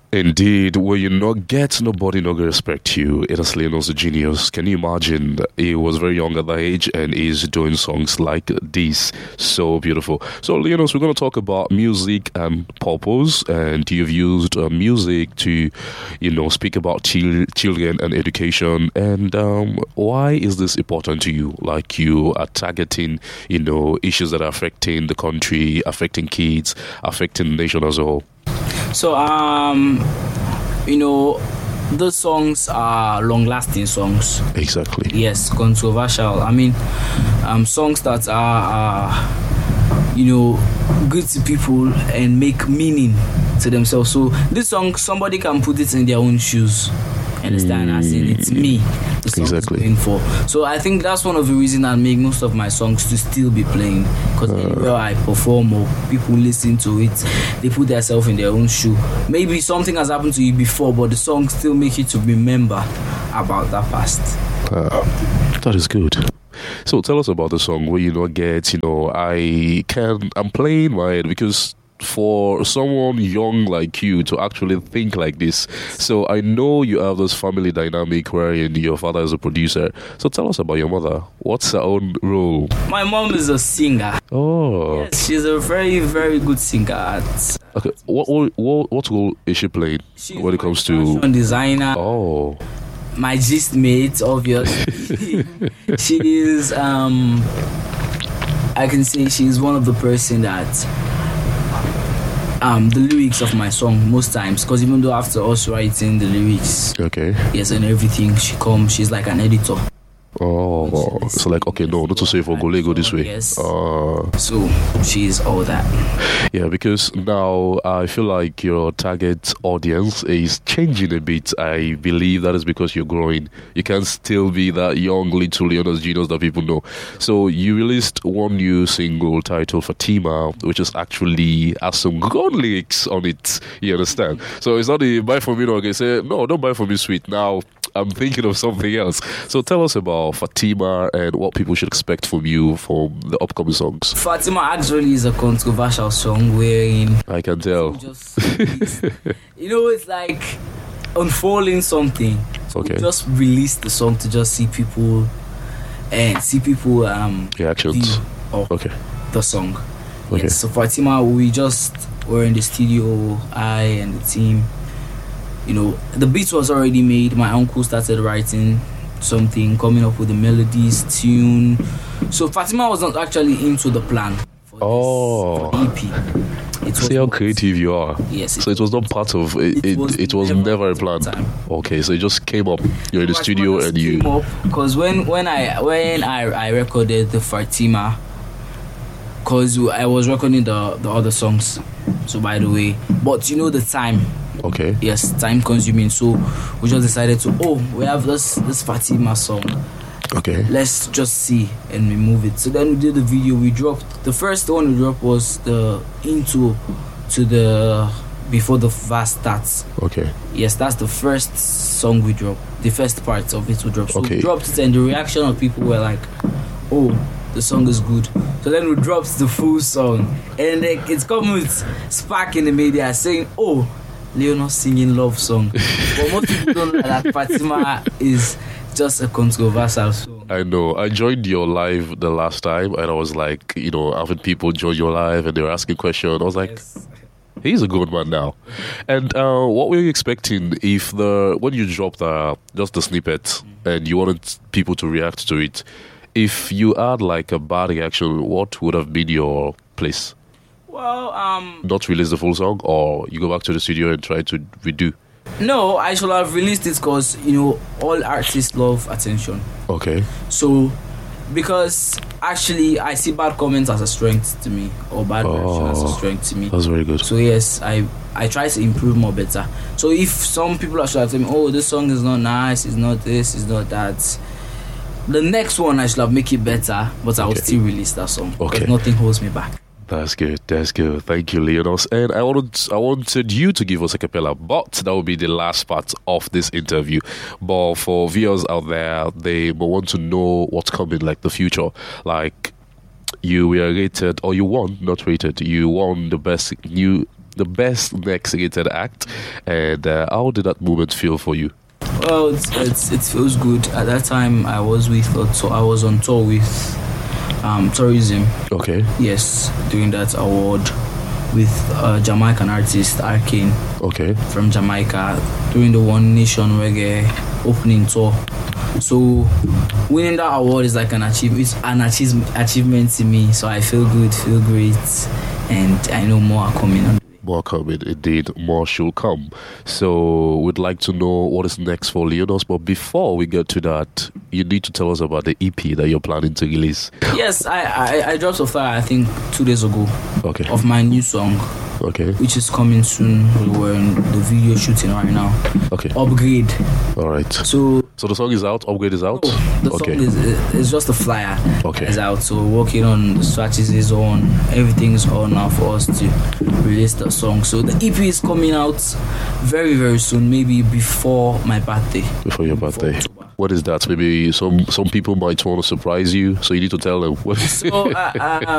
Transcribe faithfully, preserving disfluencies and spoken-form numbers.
Indeed, when you not get nobody not gonna respect you. It is Leonos the genius. Can you imagine? He was very young at that age and he's doing songs like this. So beautiful. So Leonos, we're gonna talk about music and purpose, and you've used uh, music to, you know, speak about chil- children and education. And um, why is this important to you? Like you are targeting, you know, issues that are affecting the country, affecting kids, affecting the nation as a whole. So, um, you know, those songs are long-lasting songs. Exactly. Yes, controversial. I mean, um, songs that are, are, you know, good to people and make meaning to themselves. So, this song, somebody can put it in their own shoes. Understand? Mm. As in, it's me. The song exactly. is going for. So I think that's one of the reasons I make most of my songs to still be playing, because uh. anywhere I perform or people listen to it, they put themselves in their own shoe. Maybe something has happened to you before, but the song still make you to remember about that past. Uh, that is good. So tell us about the song where you not get, you know, I can I'm playing my head because for someone young like you to actually think like this. So I know you have this family dynamic wherein your father is a producer. So tell us about your mother. What's her own role? My mom is a singer. Oh. Yes, she's a very, very good singer. At, okay. What, what what role is she playing she's when it comes to fashion designer? Oh. My gist mate, obviously. She is um I can say she's one of the person that Um, the lyrics of my song most times, because even though after us writing the lyrics, okay, yes, and everything, she comes, she's like an editor. Oh, so like, okay, no, not to say for Gole go this way. Yes. Uh, so she's all that. Yeah, because now I feel like your target audience is changing a bit. I believe that is because you're growing. You can't still be that young little Leonos genius that people know. So you released one new single titled Fatima, which is actually has some good lyrics on it. You understand? So it's not the buy for me, no, okay, say, no, don't buy for me, sweet. Now I'm thinking of something else. So tell us about Fatima and what people should expect from you for the upcoming songs. Fatima actually is a controversial song wherein I can tell. Just, you know, it's like unfolding something. So okay. We just release the song to just see people and see people um reactions of okay. the song. Okay. Yes, so Fatima, we just were in the studio, I and the team. You know, the beat was already made. My uncle started writing something, coming up with the melodies, tune. So Fatima was not actually into the plan for oh. this for the E P. It See how creative you are. Yes. So it was not part of it. It, it was, it was never, never a plan. Time. Okay, so it just came up. You're in the studio and you. Came up because when when I when I I recorded the Fatima, because I was recording the the other songs. So by the way, but you know the time. Okay. Yes, time consuming. So we just decided to, oh, we have this this Fatima song. Okay. Let's just see and we move it. So then we did the video. We dropped the first one we dropped was the intro to the before the verse starts. Okay. Yes, that's the first song we dropped. The first part of it we dropped. So okay. we dropped it and the reaction of people were like, oh, the song is good. So then we dropped the full song and like, it's come with spark in the media saying, oh, Leonos singing love song. But most people don't know that Fatima is just a controversial song. I know. I joined your live the last time and I was like, you know, having people join your live and they were asking questions. I was like, yes. He's a good man now. And uh, what were you expecting if the when you dropped uh, just the snippet mm-hmm. and you wanted people to react to it, if you had like a bad reaction, what would have been your place? Well, um... not release the full song, or you go back to the studio and try to redo? No, I should have released it because, you know, all artists love attention. Okay. So, because actually I see bad comments as a strength to me, or bad oh, reaction as a strength to me. That's very good. So yes, I I try to improve more better. So if some people are trying to tell me, oh, this song is not nice, it's not this, it's not that, the next one I should have make it better, but I will okay. still release that song. Okay. Because nothing holds me back. That's good. That's good. Thank you, Leonos. And I wanted, I wanted you to give us a cappella, but that will be the last part of this interview. But for viewers out there, they will want to know what's coming, like the future. Like you were rated, or you won, not rated. You won the best new the best next rated act, and uh, how did that moment feel for you? Well, it's, it's, it feels good. At that time, I was with, so I was on tour with um, Tourism. Okay. Yes, doing that award with uh, Jamaican artist Arcane. Okay. From Jamaica, doing the One Nation Reggae opening tour. So winning that award is like an achievement. It's an achievement achievement to me. So I feel good, feel great, and I know more are coming on. More coming, indeed. More should come. So we'd like to know what is next for Leonos. But before we get to that, you need to tell us about the E P that you're planning to release. Yes, I I, I dropped a flyer I think two days ago. Okay. Of my new song. Okay. Which is coming soon. We're in the video shooting right now. Okay. Upgrade. All right. So so the song is out. Upgrade is out. No, the okay. song is it's just a flyer. Okay. It's out. So working on the strategies is on. Everything is on now for us to release the song. So the E P is coming out very very soon. Maybe before my birthday. Before your birthday. Before what is that? Maybe some some people might want to surprise you. So you need to tell them. What is so, uh, uh,